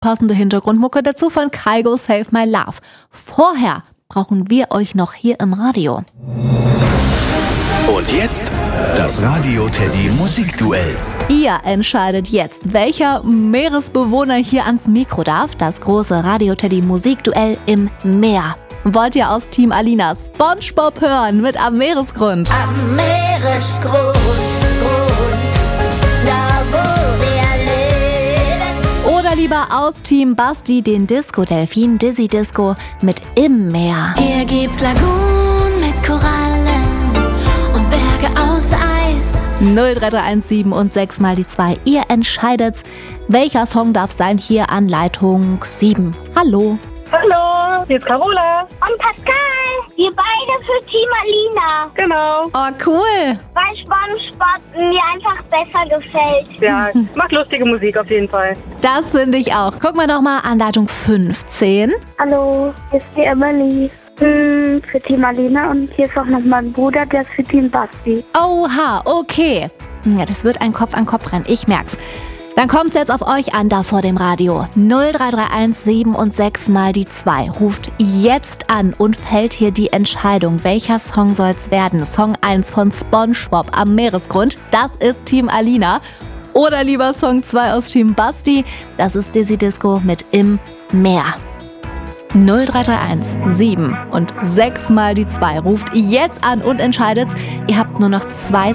Passende Hintergrundmucke dazu von Kygo Save My Love. Vorher brauchen wir euch noch hier im Radio. Und jetzt das Radio-Teddy-Musikduell. Ihr entscheidet jetzt, welcher Meeresbewohner hier ans Mikro darf. Das große Radio-Teddy-Musikduell im Meer. Wollt ihr aus Team Alina SpongeBob hören mit Am Meeresgrund? Am Meeresgrund, da wo wir leben. Oder lieber aus Team Basti den Disco-Delfin Dizzy Disco mit Im Meer? Hier gibt's Lagunen mit Korallen und Berge aus Eis. 03317 und 6 mal die 2. Ihr entscheidet's. Welcher Song darf sein hier an Leitung 7? Hallo. Hallo, hier ist Carola. Und Pascal. Wir beide für Team Alina. Genau. Oh, cool. Weil SpongeBob mir einfach besser gefällt. Ja, macht lustige Musik auf jeden Fall. Das finde ich auch. Gucken wir noch mal an Leitung 15. Hallo, hier ist die Emily. Für Team Alina und hier ist auch noch mein Bruder, der ist für Team Basti. Oha, okay. Ja, das wird ein Kopf-an-Kopf-Rennen, ich merk's. Dann kommt's jetzt auf euch an, da vor dem Radio. 03317 und 6 mal die 2. Ruft jetzt an und fällt hier die Entscheidung. Welcher Song soll's werden? Song 1 von SpongeBob Am Meeresgrund. Das ist Team Alina. Oder lieber Song 2 aus Team Basti. Das ist Dizzy Disco mit Im Meer. 03317 und 6 mal die 2. Ruft jetzt an und entscheidet's. Ihr habt nur noch 2